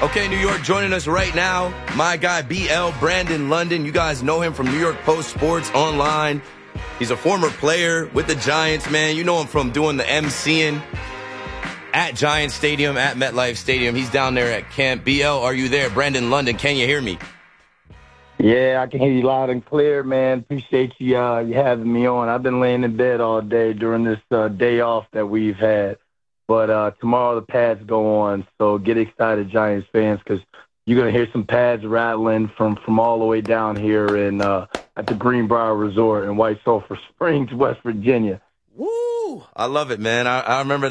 Okay, New York, joining us right now, my guy BL, Brandon London. You guys know him from New York Post Sports Online. He's a former player with the Giants, man. You know him from doing the MCing at Giants Stadium, at MetLife Stadium. He's down there at camp. BL, are you there? Brandon London, can you hear me? Yeah, I can hear you loud and clear, man. Appreciate you having me on. I've been laying in bed all day during this day off that we've had. But tomorrow the pads go on, so get excited, Giants fans, because you're going to hear some pads rattling from all the way down here at the Greenbrier Resort in White Sulphur Springs, West Virginia. Woo! I love it, man. I remember